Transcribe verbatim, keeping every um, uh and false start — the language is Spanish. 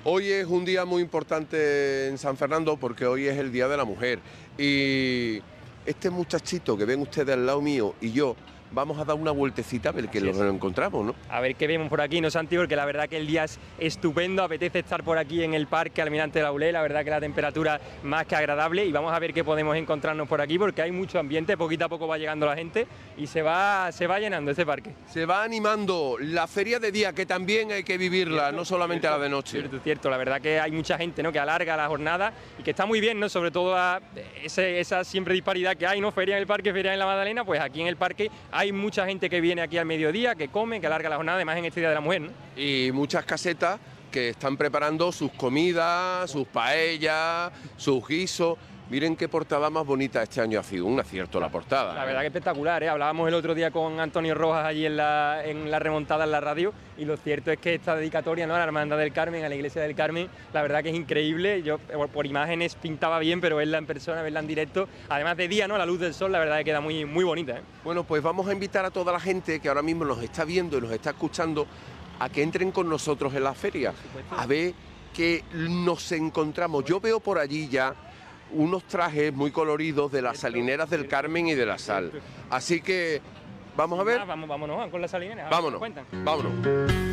Hoy es un día muy importante en San Fernando porque hoy es el Día de la Mujer y este muchachito que ven ustedes al lado mío y yo vamos a dar una vueltecita a ver qué lo encontramos, ¿no? A ver qué vemos por aquí, ¿no, Santi? Porque la verdad que el día es estupendo, apetece estar por aquí en el Parque Almirante Laulé, la verdad que la temperatura más que agradable y vamos a ver qué podemos encontrarnos por aquí porque hay mucho ambiente, poquito a poco va llegando la gente y se va, se va llenando este parque. Se va animando la feria de día, que también hay que vivirla, Cierto, no solamente cierto, la de noche. Cierto, cierto, la verdad que hay mucha gente, ¿no?, que alarga la jornada y que está muy bien, ¿no?, sobre todo a ese, esa siempre disparidad que hay, ¿no?, feria en el parque, feria en la Magdalena, pues aquí en el parque hay mucha gente que viene aquí al mediodía, que come, que alarga la jornada, además en este Día de la Mujer, ¿no? Y muchas casetas que están preparando sus comidas, sus paellas, sus guisos. Miren qué portada más bonita este año ha sido, un acierto la portada. La verdad que espectacular, ¿eh? Hablábamos el otro día con Antonio Rojas allí en la, en la remontada en la radio y lo cierto es que esta dedicatoria, ¿no?, a la Hermandad del Carmen, a la Iglesia del Carmen, la verdad que es increíble. Yo por, por imágenes pintaba bien, pero verla en persona, verla en directo, además de día, ¿no?, la luz del sol, la verdad que queda muy, muy bonita, ¿eh? Bueno, pues vamos a invitar a toda la gente que ahora mismo nos está viendo y nos está escuchando a que entren con nosotros en la feria, a ver qué nos encontramos. Yo veo por allí ya unos trajes muy coloridos de las salineras del Carmen y de la Sal. Así que, ¿vamos a ver? Ah, vamos, vámonos con las salineras. Vámonos, vámonos.